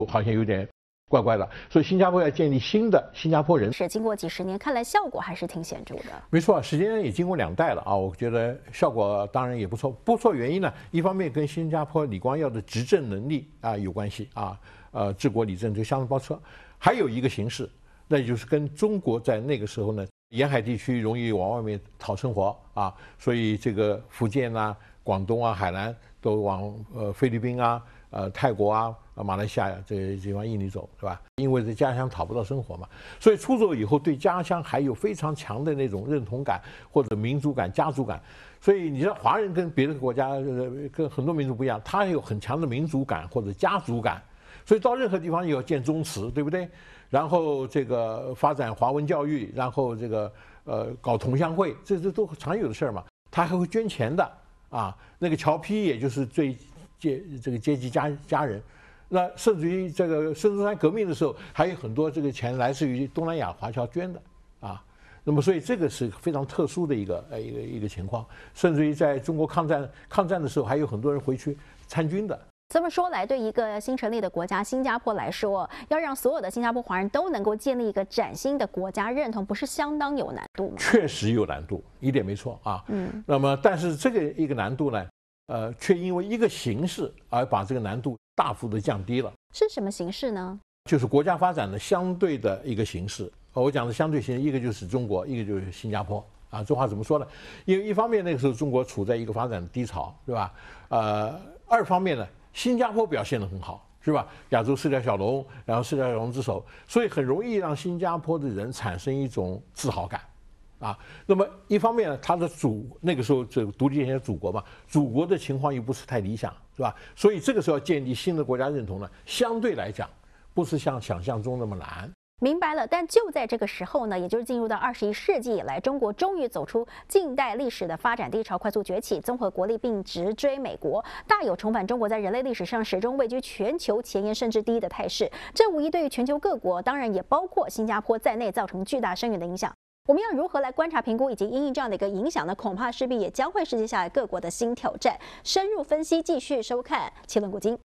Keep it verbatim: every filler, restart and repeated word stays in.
好像有点怪怪的，所以新加坡要建立新的新加坡人。 是经过几十年，看来效果还是挺显著的。 没错，时间也经过两代了啊，我觉得效果当然也不错。不错原因呢，一方面跟新加坡李光耀的执政能力啊有关系啊，呃，治国理政就相当不错。还有一个形势，那就是跟中国在那个时候呢，沿海地区容易往外面讨生活啊，所以这个福建啊、广东啊、海南都往呃菲律宾啊、呃泰国啊。马来西亚这些地方印尼走，是吧？因为在家乡讨不到生活嘛，所以出走以后对家乡还有非常强的那种认同感或者民族感、家族感。所以你知道，华人跟别的国家、跟很多民族不一样，他有很强的民族感或者家族感。所以到任何地方也要建宗祠，对不对？然后这个发展华文教育，然后这个呃搞同乡会，这这都常有的事儿嘛。他还会捐钱的啊。那个侨批也就是最阶这个阶级家家人。那甚至于这个孙中山革命的时候，还有很多这个钱来自于东南亚华侨捐的啊。那么所以这个是非常特殊的一个呃一个一个情况。甚至于在中国抗战抗战的时候，还有很多人回去参军的。 这么说来，对一个新成立的国家新加坡来说，要让所有的新加坡华人都能够建立一个崭新的国家认同，不是相当有难度吗？ 确实有难度，一点没错啊。嗯。那么，但是这个一个难度呢，呃，却因为一个形势而把这个难度大幅的降低了。 是什么形势呢？ 就是国家发展的相对的一个形势。我讲的相对形势，一个就是中国，一个就是新加坡。啊，这话怎么说呢？因为一方面那个时候中国处在一个发展低潮，对吧？呃，二方面呢，新加坡表现得很好，是吧？亚洲四条小龙，然后四条小龙之首，所以很容易让新加坡的人产生一种自豪感。啊，那么一方面呢，他的祖那个时候这个独立建国祖国嘛，祖国的情况又不是太理想，是吧？所以这个时候建立新的国家认同呢，相对来讲不是像想象中那么难。 明白了，但就在这个时候呢，也就是进入到二十一世纪以来，中国终于走出近代历史的发展低潮，快速崛起，综合国力并直追美国，大有重返中国在人类历史上始终位居全球前沿甚至第一的态势。这无疑对于全球各国，当然也包括新加坡在内，造成巨大深远的影响。我们要如何来观察、评估以及因应这样的一个影响呢？恐怕势必也将会是接下来各国的新挑战。深入分析，继续收看《切论古今》。